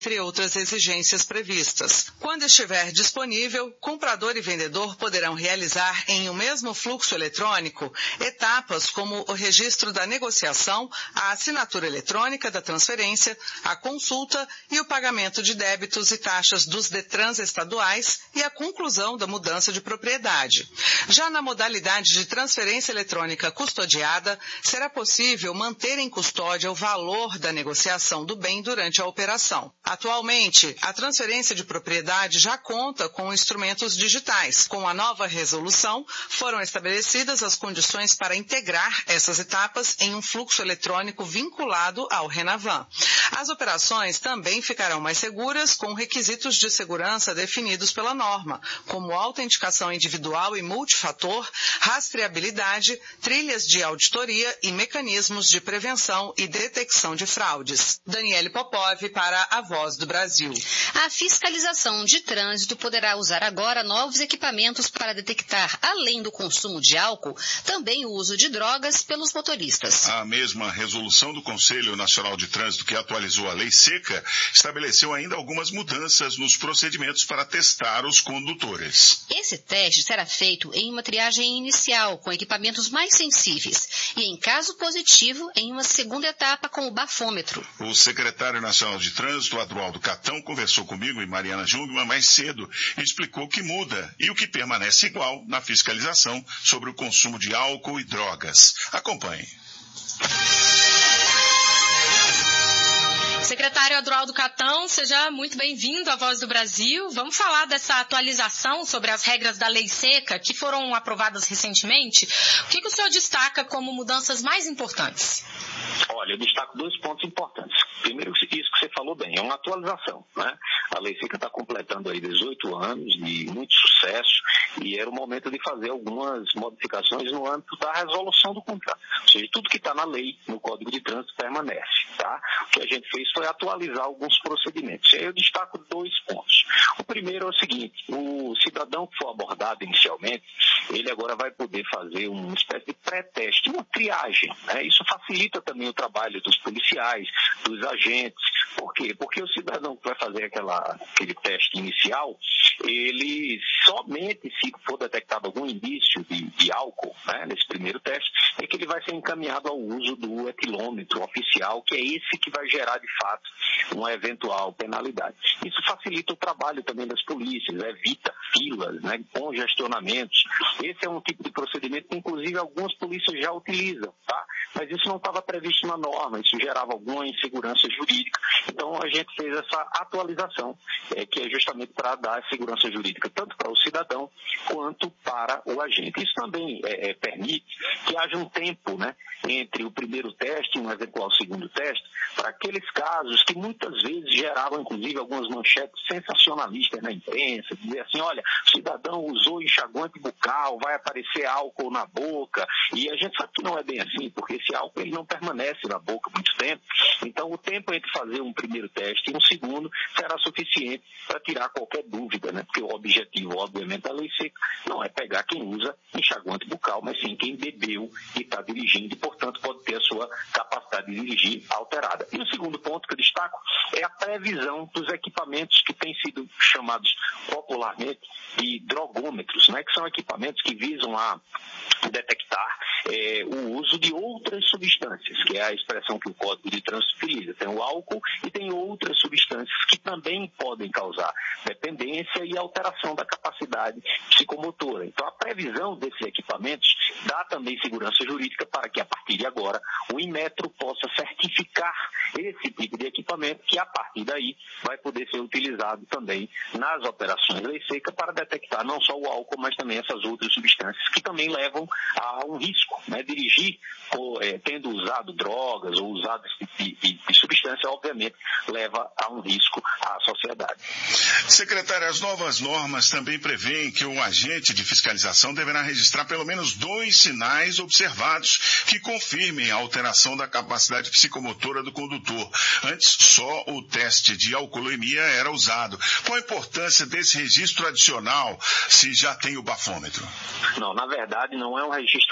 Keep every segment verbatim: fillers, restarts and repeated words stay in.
entre outras exigências previstas. Quando estiver disponível, comprador e vendedor poderão realizar em um mesmo fluxo eletrônico etapas como o registro da negociação, a assinatura eletrônica da transferência, a consulta e o pagamento de débitos e taxas dos DETRANs estaduais e a conclusão da mudança de propriedade. Já na modalidade de transferência eletrônica custodiada, será possível manter em custódia o valor da negociação do bem durante a operação. Atualmente, a transferência de propriedade já conta com instrumentos digitais. Com a nova resolução, foram estabelecidas as condições para integrar essas etapas em um fluxo eletrônico vinculado ao Renavan. As operações também ficarão mais seguras com requisitos de segurança definidos pela norma, como autenticação individual e multifator, rastreabilidade, trilhas de auditoria e mecanismos de prevenção e detecção de fraudes. Daniele Popov para a Voz do Brasil. A fiscalização de trânsito poderá usar agora novos equipamentos para detectar, além do consumo de álcool, também o uso de drogas pelos motoristas. A mesma resolução do Conselho Nacional de Trânsito que atualizou a Lei Seca estabeleceu ainda algumas mudanças nos procedimentos para testar os condutores. Esse teste será feito em uma triagem inicial com equipamentos mais sensíveis e, em caso positivo, em uma segunda etapa com o bafômetro. O secretário nacional de Trânsito, Adroaldo Catão, conversou comigo e Mariana Jungmann mais cedo e explicou o que muda e o que permanece igual na fiscalização sobre o consumo de álcool e drogas. Acompanhe. Secretário Adroaldo Catão, seja muito bem-vindo à Voz do Brasil. Vamos falar dessa atualização sobre as regras da Lei Seca que foram aprovadas recentemente. O que, que o senhor destaca como mudanças mais importantes? Olha, eu destaco dois pontos importantes. Primeiro, isso que você falou bem, é uma atualização, né? A Lei Seca está completando aí dezoito anos de muito sucesso e era o momento de fazer algumas modificações no âmbito da resolução do contrato. Ou seja, tudo que está na lei, no Código de Trânsito, permanece, tá? O que a gente fez foi atualizar alguns procedimentos. E aí eu destaco dois pontos. O primeiro é o seguinte, o cidadão que for abordado inicialmente, ele agora vai poder fazer uma espécie de pré-teste, uma triagem, né? Isso facilita também o trabalho dos policiais, dos agentes. Por quê? Porque o cidadão que vai fazer aquela, aquele teste inicial, ele somente se for detectado algum indício de, de álcool, né, nesse primeiro teste, é que ele vai ser encaminhado ao uso do etilômetro oficial, que é esse que vai gerar, de fato, uma eventual penalidade. Isso facilita o trabalho também das polícias, evita filas, né, congestionamentos. Esse é um tipo de procedimento que, inclusive, algumas polícias já utilizam, tá? Mas isso não estava previsto na norma, isso gerava alguma insegurança jurídica. Então, a gente fez essa atualização, é, que é justamente para dar segurança jurídica, tanto para o cidadão quanto para o agente. Isso também é, é, permite que haja um tempo, né, entre o primeiro teste e um eventual segundo teste, para aqueles casos que muitas vezes geravam, inclusive, algumas manchetes sensacionalistas na imprensa, dizer assim, olha, o cidadão usou enxaguante bucal, vai aparecer álcool na boca, e a gente sabe que não é bem assim, porque esse álcool ele não permanece na boca muito tempo. Então, o tempo entre fazer um primeiro teste e um segundo será suficiente para tirar qualquer dúvida, né? Porque o objetivo, obviamente, da Lei Seca não é pegar quem usa enxaguante bucal, mas sim quem bebeu e está dirigindo e, portanto, pode ter a sua capacidade de dirigir alterada. E o segundo ponto que eu destaco é a previsão dos equipamentos que têm sido chamados popularmente de drogômetros, né? Que são equipamentos que visam a detectar é, o uso de outras substâncias, que é a expressão que o Código de Trânsito utiliza. Tem o álcool e tem outras substâncias que também podem causar dependência e alteração da capacidade psicomotora. Então, a previsão desses equipamentos dá também segurança jurídica para que, a partir de agora, o Inmetro possa certificar esse tipo de equipamento que, a partir daí, vai poder ser utilizado também nas operações Lei Seca para detectar não só o álcool, mas também essas outras substâncias que também levam a um risco, né? Dirigir ou, é, tendo usado drogas ou usado esse tipo de, de substância, obviamente, leva a um risco à sociedade. Secretário, as novas normas também prevêem que o agente de fiscalização deverá registrar pelo menos dois sinais observados que confirmem a alteração da capacidade psicomotora do condutor. Antes, só o teste de alcoolemia era usado. Qual a importância desse registro adicional se já tem o bafômetro? Não, na verdade, não é um registro adicional.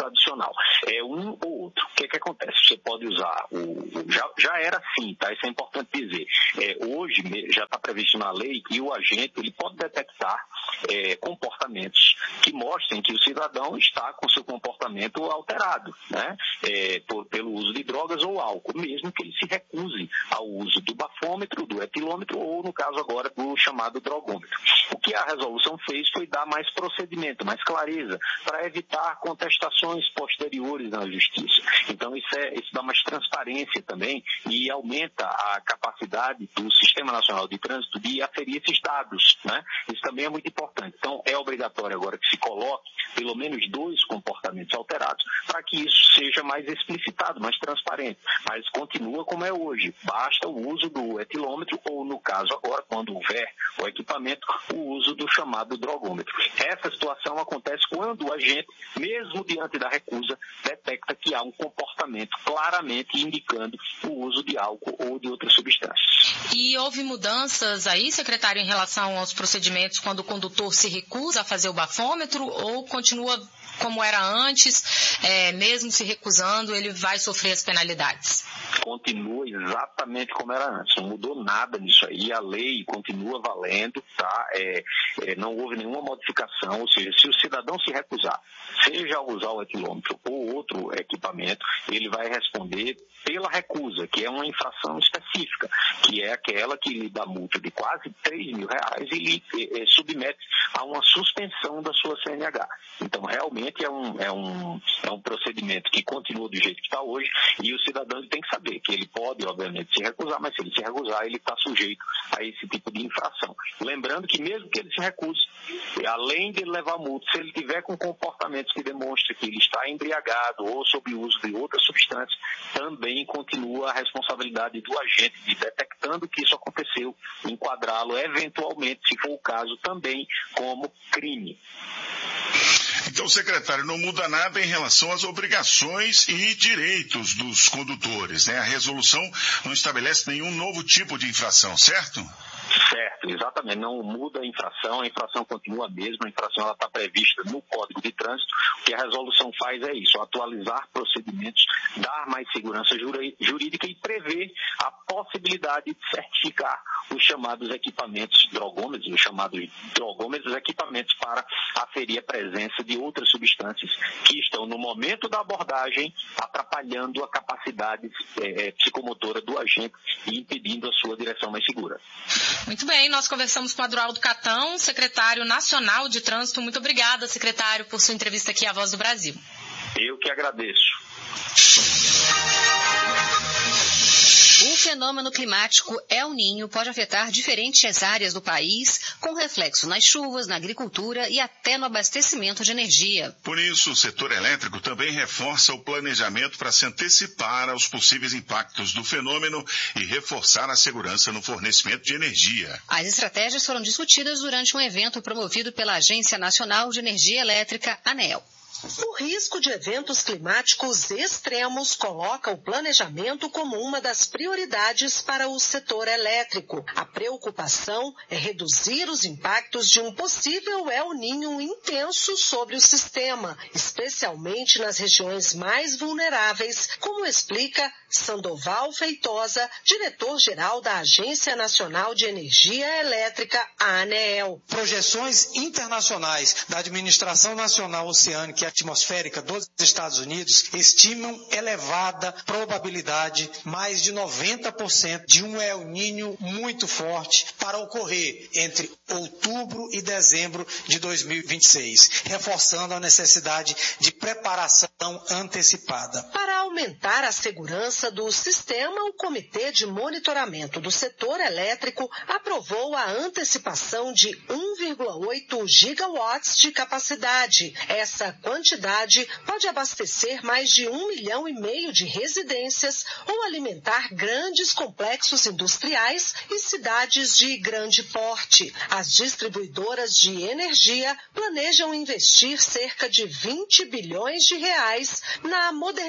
convencional. É um ou outro. O que que acontece? Você pode usar o... Já, já era assim, tá? Isso é importante dizer. É, hoje já está previsto na lei que o agente ele pode detectar é, comportamentos que mostrem que o cidadão está com seu comportamento alterado, né? É, por, pelo uso de drogas ou álcool, mesmo que ele se recuse ao uso do bafômetro, do etilômetro ou, no caso agora, do chamado drogômetro. O que a resolução fez foi dar mais procedimento, mais clareza, para evitar contestações posteriores na justiça. Então, isso, é, isso dá mais transparência também e aumenta a capacidade do Sistema Nacional de Trânsito de aferir esses dados, né? Isso também é muito importante. Então, é obrigatório agora que se coloque pelo menos dois comportamentos alterados, para que isso seja mais explicitado, mais transparente. Mas continua como é hoje. Basta o uso do etilômetro ou, no caso agora, quando houver o equipamento, o uso do chamado drogômetro. Essa situação acontece quando o agente, mesmo diante da recusa, detecta que há um comportamento claramente indicando o uso de álcool ou de outras substâncias. E houve mudanças aí, secretário, em relação aos procedimentos quando o condutor se recusa a fazer o bafômetro ou continua como era antes, é, mesmo se recusando, ele vai sofrer as penalidades? Continua exatamente como era antes, não mudou nada nisso aí, a lei continua valendo, tá? É, é, não houve nenhuma modificação, ou seja, se o cidadão se recusar, seja a usar o etilômetro ou outro equipamento, ele vai responder pela recusa, que é uma infração específica, que é aquela que lhe dá multa de quase três mil reais e lhe é, submete a uma suspensão da sua C N H. Então, realmente é um, é um, é um procedimento que continua do jeito que está hoje e o cidadão tem que saber que ele pode, obviamente, se recusar, mas se ele se recusar, ele está sujeito a esse tipo de infração. Lembrando que mesmo que ele se recuse, além de ele levar multa, se ele tiver com comportamentos que demonstram que ele está embriagado ou sob o uso de outras substâncias, também continua a responsabilidade do agente de, detectando que isso aconteceu, enquadrá-lo eventualmente, se for o caso, também como crime. Então, secretário, não muda nada em relação às obrigações e direitos dos condutores, né? A resolução não estabelece nenhum novo tipo de infração, certo? Certo, exatamente. Não muda a infração, a infração continua a mesma, a infração está prevista no Código de Trânsito. O que a resolução faz é isso, atualizar procedimentos, dar mais segurança jurídica e prever a possibilidade de certificar os chamados equipamentos drogômetros, os chamados drogômetros, equipamentos para aferir a presença de outras substâncias que estão, no momento da abordagem, atrapalhando a capacidade é, psicomotora do agente e impedindo a sua direção mais segura. Muito bem, nós conversamos com o Adroaldo Catão, secretário nacional de Trânsito. Muito obrigada, secretário, por sua entrevista aqui à Voz do Brasil. Eu que agradeço. O fenômeno climático El Niño pode afetar diferentes áreas do país, com reflexo nas chuvas, na agricultura e até no abastecimento de energia. Por isso, o setor elétrico também reforça o planejamento para se antecipar aos possíveis impactos do fenômeno e reforçar a segurança no fornecimento de energia. As estratégias foram discutidas durante um evento promovido pela Agência Nacional de Energia Elétrica, ANEEL. O risco de eventos climáticos extremos coloca o planejamento como uma das prioridades para o setor elétrico. A preocupação é reduzir os impactos de um possível El Niño intenso sobre o sistema, especialmente nas regiões mais vulneráveis, como explica Sandoval Feitosa, diretor-geral da Agência Nacional de Energia Elétrica, a ANEEL. Projeções internacionais da Administração Nacional Oceânica e Atmosférica dos Estados Unidos estimam elevada probabilidade, mais de noventa por cento, de um El Niño muito forte para ocorrer entre outubro e dezembro de dois mil e vinte e seis, reforçando a necessidade de preparação antecipada. Para aumentar a segurança do sistema, o Comitê de Monitoramento do Setor Elétrico aprovou a antecipação de um vírgula oito gigawatts de capacidade. Essa quantidade pode abastecer mais de um milhão e meio de residências ou alimentar grandes complexos industriais e cidades de grande porte. As distribuidoras de energia planejam investir cerca de vinte bilhões de reais na modernização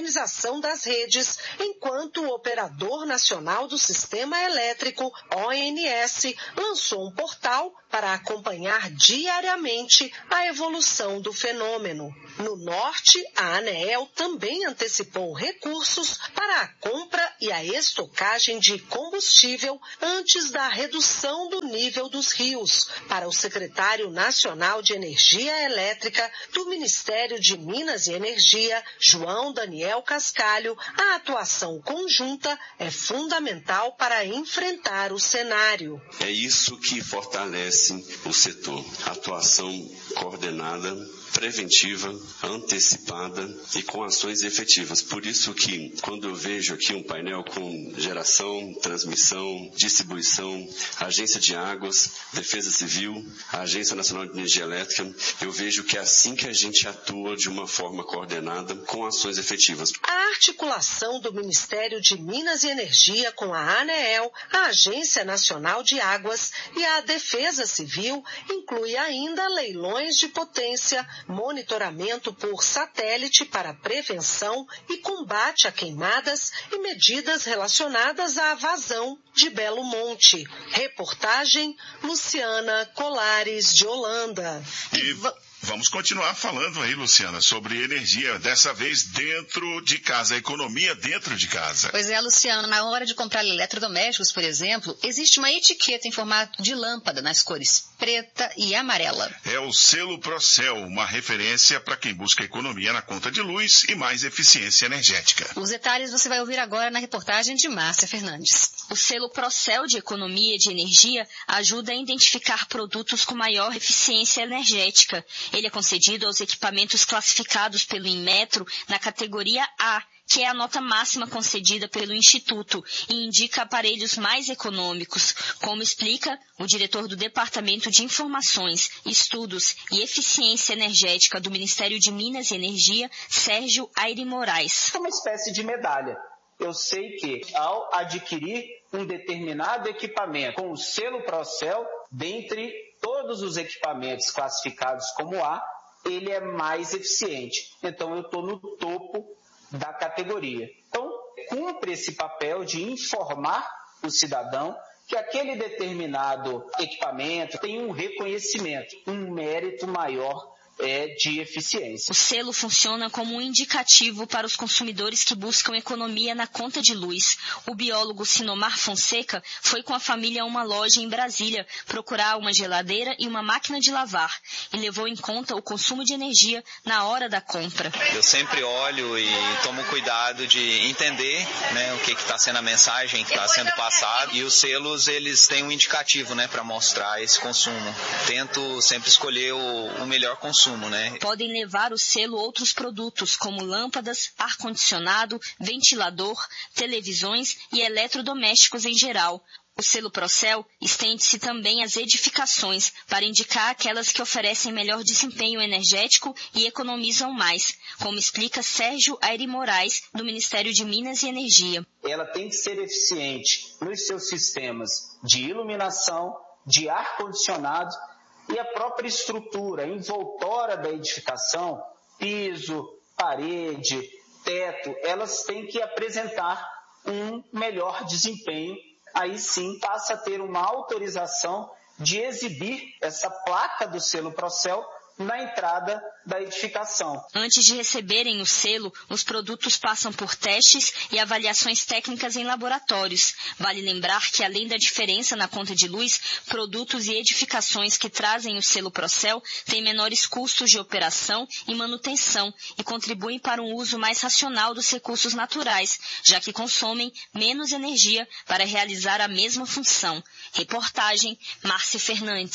operação das redes, enquanto o Operador Nacional do Sistema Elétrico, O N S, lançou um portal para acompanhar diariamente a evolução do fenômeno. No norte, a ANEEL também antecipou recursos para a compra e a estocagem de combustível antes da redução do nível dos rios. Para o secretário nacional de Energia Elétrica do Ministério de Minas e Energia, João Daniel Cascalho, a atuação conjunta é fundamental para enfrentar o cenário. É isso que fortalece o setor. Atuação coordenada, preventiva, antecipada e com ações efetivas. Por isso que, quando eu vejo aqui um painel com geração, transmissão, distribuição, Agência de Águas, Defesa Civil, a Agência Nacional de Energia Elétrica, eu vejo que é assim que a gente atua de uma forma coordenada, com ações efetivas. A articulação do Ministério de Minas e Energia com a ANEEL, a Agência Nacional de Águas e a Defesa Civil inclui ainda leilões de potência, monitoramento por satélite para prevenção e combate a queimadas e medidas relacionadas à vazão de Belo Monte. Reportagem Luciana Colares, de Holanda. E vamos continuar falando aí, Luciana, sobre energia, dessa vez dentro de casa, a economia dentro de casa. Pois é, Luciana, na hora de comprar eletrodomésticos, por exemplo, existe uma etiqueta em formato de lâmpada nas cores preta e amarela. É o selo Procel, uma referência para quem busca economia na conta de luz e mais eficiência energética. Os detalhes você vai ouvir agora na reportagem de Márcia Fernandes. O selo Procel de Economia de Energia ajuda a identificar produtos com maior eficiência energética. Ele é concedido aos equipamentos classificados pelo Inmetro na categoria A, que é a nota máxima concedida pelo Instituto e indica aparelhos mais econômicos, como explica o diretor do Departamento de Informações, Estudos e Eficiência Energética do Ministério de Minas e Energia, Sérgio Aire Moraes. É uma espécie de medalha. Eu sei que, ao adquirir um determinado equipamento com o selo Procel, dentre todos os equipamentos classificados como A, ele é mais eficiente. Então, eu estou no topo da categoria. Então, cumpre esse papel de informar o cidadão que aquele determinado equipamento tem um reconhecimento, um mérito maior é, de eficiência. O selo funciona como um indicativo para os consumidores que buscam economia na conta de luz. O biólogo Sinomar Fonseca foi com a família a uma loja em Brasília procurar uma geladeira e uma máquina de lavar e levou em conta o consumo de energia na hora da compra. Eu sempre olho e tomo cuidado de entender, né, o que está sendo a mensagem que está sendo passada, e os selos eles têm um indicativo, né, para mostrar esse consumo. Tento sempre escolher o, o melhor consumo. Né? Podem levar o selo outros produtos, como lâmpadas, ar-condicionado, ventilador, televisões e eletrodomésticos em geral. O selo Procel estende-se também às edificações, para indicar aquelas que oferecem melhor desempenho energético e economizam mais, como explica Sérgio Aire Moraes, do Ministério de Minas e Energia. Ela tem que ser eficiente nos seus sistemas de iluminação, de ar-condicionado, e a própria estrutura envoltória da edificação, piso, parede, teto, elas têm que apresentar um melhor desempenho. Aí sim passa a ter uma autorização de exibir essa placa do selo Procel na entrada da edificação. Antes de receberem o selo, os produtos passam por testes e avaliações técnicas em laboratórios. Vale lembrar que, além da diferença na conta de luz, produtos e edificações que trazem o selo Procel têm menores custos de operação e manutenção e contribuem para um uso mais racional dos recursos naturais, já que consomem menos energia para realizar a mesma função. Reportagem Márcia Fernandes.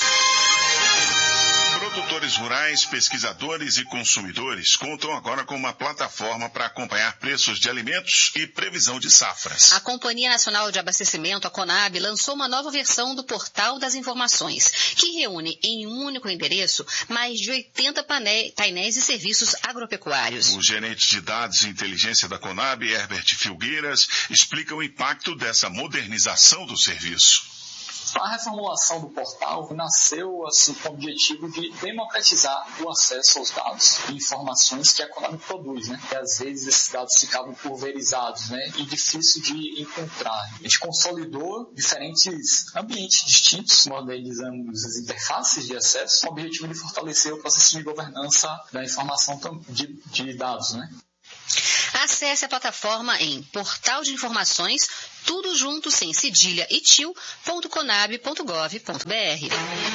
Produtores rurais, pesquisadores e consumidores contam agora com uma plataforma para acompanhar preços de alimentos e previsão de safras. A Companhia Nacional de Abastecimento, a CONAB, lançou uma nova versão do Portal das Informações, que reúne em um único endereço mais de oitenta painéis e serviços agropecuários. O gerente de dados e inteligência da CONAB, Herbert Filgueiras, explica o impacto dessa modernização do serviço. A reformulação do portal nasceu assim, com o objetivo de democratizar o acesso aos dados e informações que a Conab produz, né? E às vezes esses dados ficavam pulverizados, né? E difícil de encontrar. A gente consolidou diferentes ambientes distintos, modernizamos as interfaces de acesso, com o objetivo de fortalecer o processo de governança da informação de, de dados, né? Acesse a plataforma em portal de informações, tudo junto, sem cedilha e tio, ponto conab ponto gov ponto br.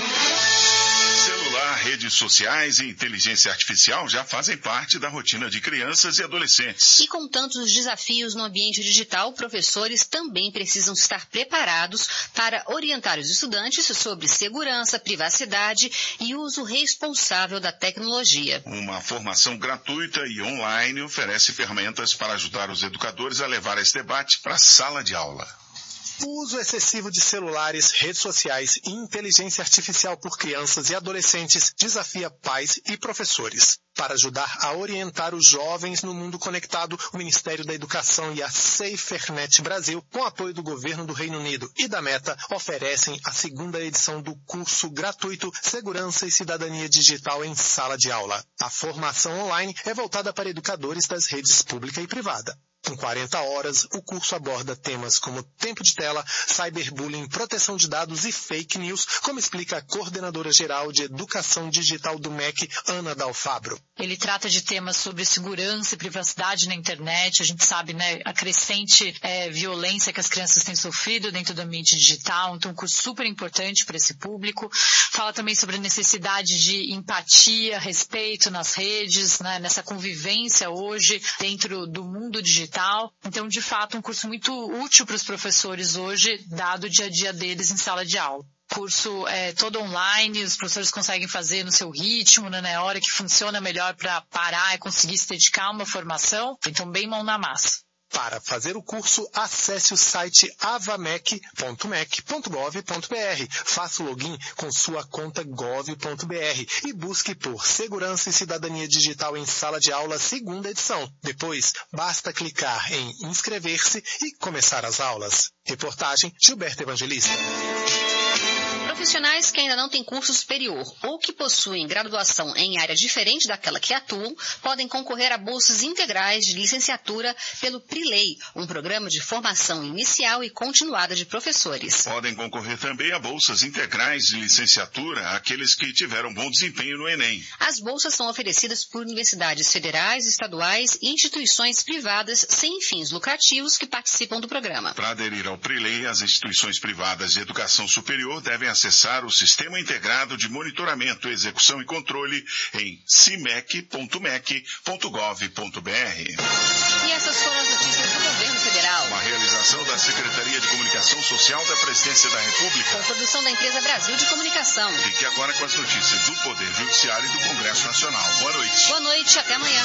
Celular, redes sociais e inteligência artificial já fazem parte da rotina de crianças e adolescentes. E com tantos desafios no ambiente digital, professores também precisam estar preparados para orientar os estudantes sobre segurança, privacidade e uso responsável da tecnologia. Uma formação gratuita e online oferece ferramentas para ajudar os educadores a levar esse debate para a sala de aula. O uso excessivo de celulares, redes sociais e inteligência artificial por crianças e adolescentes desafia pais e professores. Para ajudar a orientar os jovens no mundo conectado, o Ministério da Educação e a SaferNet Brasil, com apoio do governo do Reino Unido e da Meta, oferecem a segunda edição do curso gratuito Segurança e Cidadania Digital em Sala de Aula. A formação online é voltada para educadores das redes pública e privada. Em quarenta horas, o curso aborda temas como tempo de tela, cyberbullying, proteção de dados e fake news, como explica a coordenadora geral de Educação Digital do M E C, Ana Dalfabro. Ele trata de temas sobre segurança e privacidade na internet. A gente sabe, né, a crescente é, violência que as crianças têm sofrido dentro do ambiente digital. Então, um curso super importante para esse público. Fala também sobre a necessidade de empatia, respeito nas redes, né, nessa convivência hoje dentro do mundo digital. Então, de fato, um curso muito útil para os professores hoje, dado o dia a dia deles em sala de aula. O curso é todo online, os professores conseguem fazer no seu ritmo, né, na hora que funciona melhor para parar e conseguir se dedicar a uma formação. Então, bem mão na massa. Para fazer o curso, acesse o site avamec ponto mec ponto gov ponto br. Faça o login com sua conta gov ponto br e busque por Segurança e Cidadania Digital em Sala de Aula, segunda edição. Depois, basta clicar em inscrever-se e começar as aulas. Reportagem Gilberto Evangelista. Profissionais que ainda não têm curso superior ou que possuem graduação em área diferente daquela que atuam podem concorrer a bolsas integrais de licenciatura pelo PRILEI, um programa de formação inicial e continuada de professores. Podem concorrer também a bolsas integrais de licenciatura aqueles que tiveram bom desempenho no Enem. As bolsas são oferecidas por universidades federais, estaduais e instituições privadas sem fins lucrativos que participam do programa. Para aderir ao PRILEI, as instituições privadas de educação superior devem acessar o Sistema Integrado de Monitoramento, Execução e Controle em cimec ponto mec ponto gov ponto br. E essas foram as notícias do Governo Federal. Uma realização da Secretaria de Comunicação Social da Presidência da República. Com produção da empresa Brasil de Comunicação. Fique agora com as notícias do Poder Judiciário e do Congresso Nacional. Boa noite. Boa noite, até amanhã.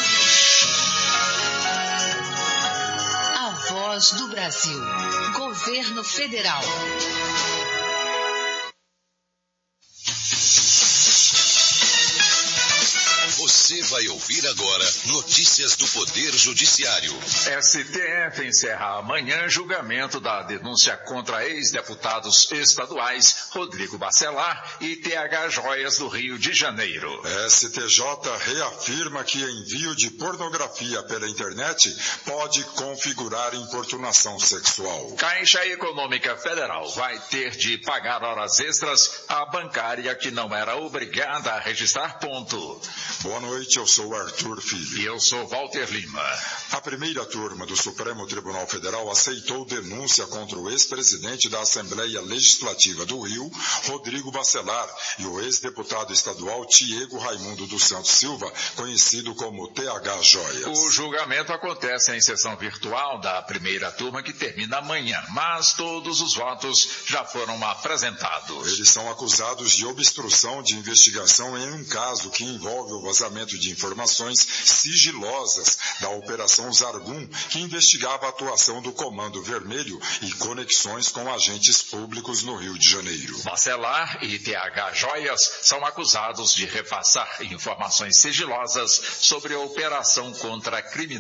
A Voz do Brasil. Governo Federal. Você vai ouvir agora notícias do Poder Judiciário. S T F encerra amanhã julgamento da denúncia contra ex-deputados estaduais Rodrigo Bacelar e T H Joias do Rio de Janeiro. S T J reafirma que envio de pornografia pela internet pode configurar importunação sexual. Caixa Econômica Federal vai ter de pagar horas extras à bancária que não era obrigada a registrar ponto. Boa noite, eu sou Arthur Filho. E eu sou Walter Lima. A primeira turma do Supremo Tribunal Federal aceitou denúncia contra o ex-presidente da Assembleia Legislativa do Rio, Rodrigo Bacelar, e o ex-deputado estadual Tiago Raimundo dos Santos Silva, conhecido como T H Joias. O julgamento acontece em sessão virtual da primeira turma, que termina amanhã, mas todos os votos já foram apresentados. Eles são acusados de obstrução de investigação em um caso que envolve o vazamento de informações sigilosas da Operação Zargum, que investigava a atuação do Comando Vermelho e conexões com agentes públicos no Rio de Janeiro. Bacelar e T H Joias são acusados de repassar informações sigilosas sobre a operação contra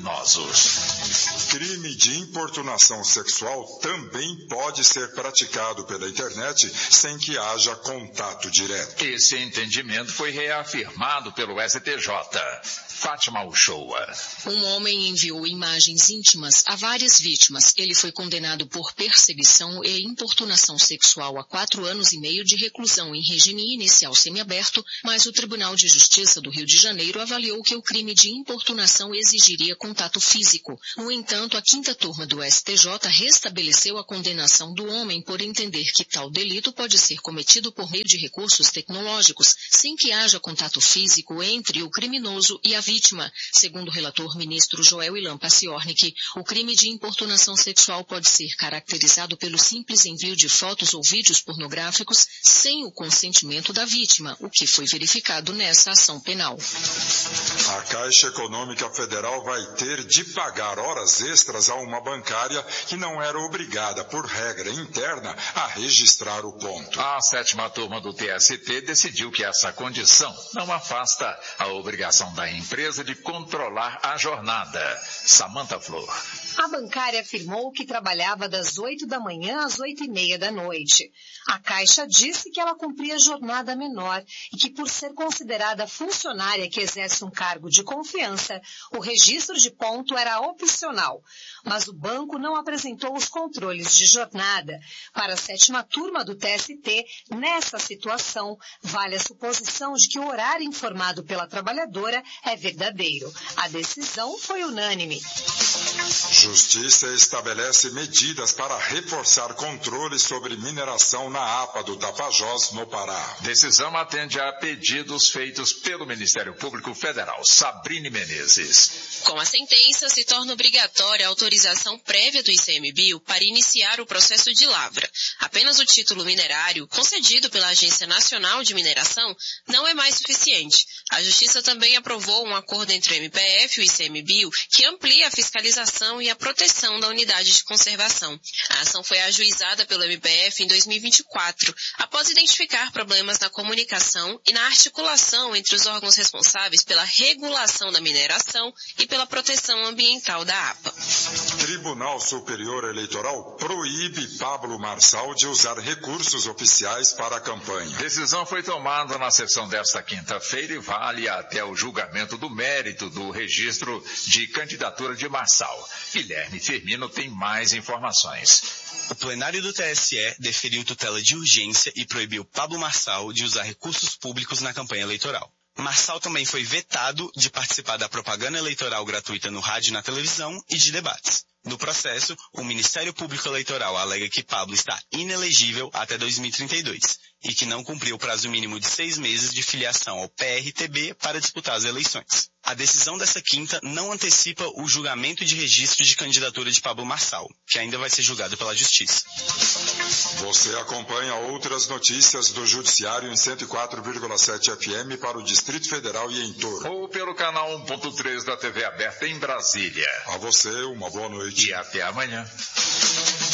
criminosos. Crime de importunação sexual também pode ser praticado pela internet sem que haja contato direto. Esse entendimento foi reafirmado pelo S T J. Fátima Uchoa. Um homem enviou imagens íntimas a várias vítimas. Ele foi condenado por perseguição e importunação sexual a quatro anos e meio de reclusão em regime inicial semiaberto, mas o Tribunal de Justiça do Rio de Janeiro avaliou que o crime de importunação exigiria contato físico. No entanto, a quinta turma do S T J restabeleceu a condenação do homem por entender que tal delito pode ser cometido por meio de recursos tecnológicos, sem que haja contato físico entre o criminoso e a vítima. Segundo o relator ministro Joel Ilan Paciornik, o crime de importunação sexual pode ser caracterizado pelo simples envio de fotos ou vídeos pornográficos sem o consentimento da vítima, o que foi verificado nessa ação penal. A Caixa Econômica Federal vai ter de pagar horas extras a uma bancária que não era obrigada, por regra interna, a registrar o ponto. A sétima turma do T S T decidiu que essa condição não afasta a obrigação da empresa de controlar a jornada. Samantha Flor. A bancária afirmou que trabalhava das oito da manhã às oito e meia da noite. A Caixa disse que ela cumpria jornada menor e que, por ser considerada funcionária que exerce um cargo de confiança, o registro de ponto era opcional. Mas o banco não apresentou os controles de jornada. Para a sétima turma do T S T, nessa situação, vale a suposição de que o horário informado pela trabalhadora é verdadeiro. A decisão foi unânime. Justiça estabelece medidas para reforçar controles sobre mineração na APA do Tapajós, no Pará. Decisão atende a pedidos feitos pelo Ministério Público Federal. Sabrine Menezes. Com a sentença, se torna obrigatória a autorização prévia do I C M B I U para iniciar o processo de lavra. Apenas o título minerário, concedido pela Agência Nacional de Mineração, não é mais suficiente. A Justiça também aprovou um acordo entre o M P F e o I C M B I U que amplia a fiscalização e a proteção da unidade de conservação. A ação foi ajuizada pelo M P F em dois mil e vinte e quatro, após identificar problemas na comunicação e na articulação entre os órgãos responsáveis pela regulação da mineração e pela proteção ambiental da APA. Tribunal Superior Eleitoral proíbe Pablo Marçal de usar recursos oficiais para a campanha. Decisão foi tomada na sessão desta quinta-feira e vale até o julgamento do mérito do registro de candidatura de Marçal. Guilherme Firmino tem mais informações. O plenário do T S E deferiu tutela de urgência e proibiu Pablo Marçal de usar recursos públicos na campanha eleitoral. Marçal também foi vetado de participar da propaganda eleitoral gratuita no rádio e na televisão e de debates. No processo, o Ministério Público Eleitoral alega que Pablo está inelegível até dois mil e trinta e dois e que não cumpriu o prazo mínimo de seis meses de filiação ao P R T B para disputar as eleições. A decisão dessa quinta não antecipa o julgamento de registro de candidatura de Pablo Marçal, que ainda vai ser julgado pela Justiça. Você acompanha outras notícias do Judiciário em cento e quatro vírgula sete F M para o Distrito Federal e em torno. Ou pelo canal um ponto três da T V aberta em Brasília. A você, uma boa noite. E até amanhã.